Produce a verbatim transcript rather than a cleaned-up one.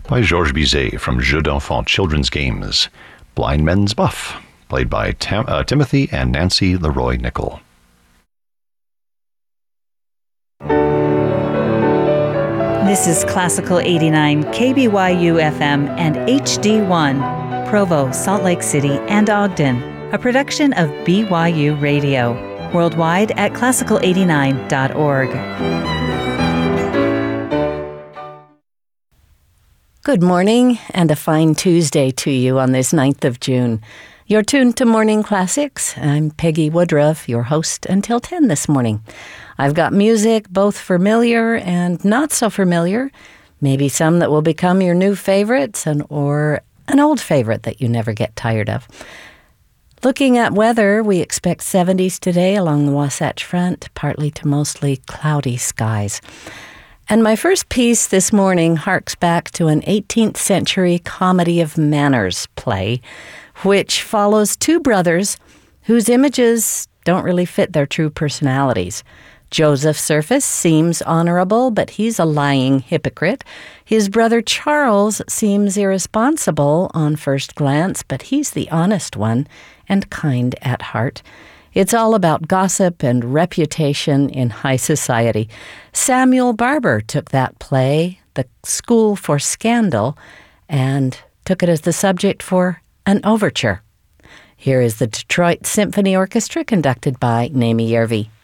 by Georges Bizet from Jeux d'Enfants Children's Games. Blind Men's Buff, played by Tam- uh, Timothy and Nancy Leroy Nickel. This is Classical eighty-nine, K B Y U F M and H D one, Provo, Salt Lake City, and Ogden, a production of B Y U Radio, worldwide at classical eighty-nine dot org. Good morning and a fine Tuesday to you on this ninth of June. You're tuned to Morning Classics. I'm Peggy Woodruff, your host until ten this morning. I've got music both familiar and not so familiar, maybe some that will become your new favorites and or an old favorite that you never get tired of. Looking at weather, we expect seventies today along the Wasatch Front, partly to mostly cloudy skies. And my first piece this morning harks back to an eighteenth century comedy of manners play, which follows two brothers whose images don't really fit their true personalities. Joseph Surface seems honorable, but he's a lying hypocrite. His brother Charles seems irresponsible on first glance, but he's the honest one and kind at heart. It's all about gossip and reputation in high society. Samuel Barber took that play, The School for Scandal, and took it as the subject for an overture. Here is the Detroit Symphony Orchestra conducted by Naomi Järvi.